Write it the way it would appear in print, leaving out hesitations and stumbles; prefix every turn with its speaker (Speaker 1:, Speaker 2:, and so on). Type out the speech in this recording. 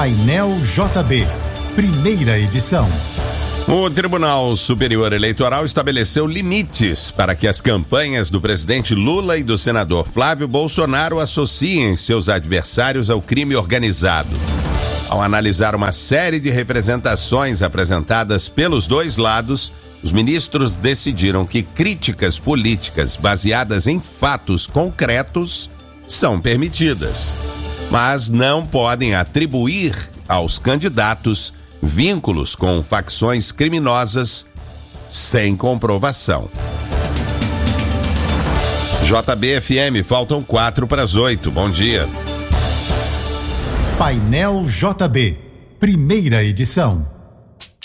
Speaker 1: Painel JB, primeira edição.
Speaker 2: O Tribunal Superior Eleitoral estabeleceu limites para que as campanhas do presidente Lula e do senador Flávio Bolsonaro associem seus adversários ao crime organizado. Ao analisar uma série de representações apresentadas pelos dois lados, os ministros decidiram que críticas políticas baseadas em fatos concretos são permitidas, mas não podem atribuir aos candidatos vínculos com facções criminosas sem comprovação. JB-FM, faltam 7:45. Bom dia.
Speaker 1: Painel JB, primeira edição.